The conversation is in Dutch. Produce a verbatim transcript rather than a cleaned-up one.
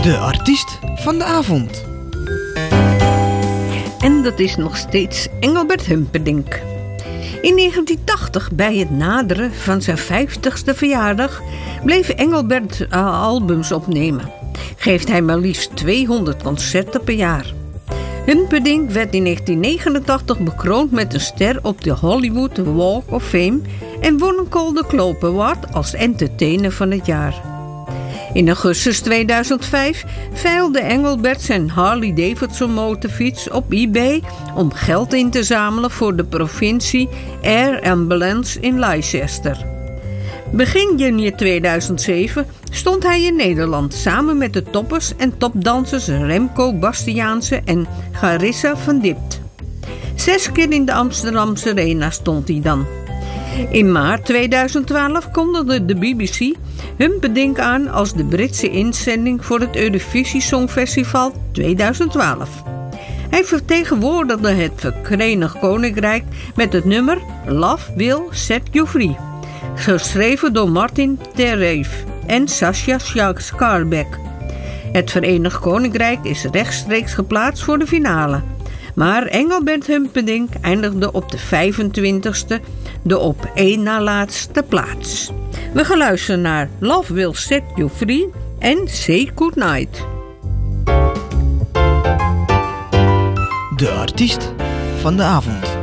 De artiest van de avond. En dat is nog steeds Engelbert Humperdinck. In negentien tachtig, bij het naderen van zijn vijftigste verjaardag, bleef Engelbert uh, albums opnemen. Geeft hij maar liefst tweehonderd concerten per jaar. Humperdinck werd in negentien negenentachtig bekroond met een ster op de Hollywood Walk of Fame en won een Golden Globe Award als entertainer van het jaar. In augustus tweeduizend vijf veilde Engelbert zijn Harley-Davidson motorfiets op eBay om geld in te zamelen voor de provincie Air Ambulance in Leicester. Begin juni tweeduizend zeven stond hij in Nederland samen met de toppers en topdansers Remco Bastiaanse en Garissa van Dipt. Zes keer in de Amsterdamse Arena stond hij dan. In maart tweeduizend twaalf kondigde de B B C Humperdinck aan als de Britse inzending voor het Eurovisie Songfestival tweeduizend twaalf. Hij vertegenwoordigde het Verenigd Koninkrijk met het nummer Love Will Set You Free, geschreven door Martin Terreef en Sascha Skarbek. Het Verenigd Koninkrijk is rechtstreeks geplaatst voor de finale. Maar Engelbert Humperdinck eindigde op de vijfentwintigste, de op één na laatste plaats. We gaan luisteren naar Love Will Set You Free en Say Goodnight. De artiest van de avond.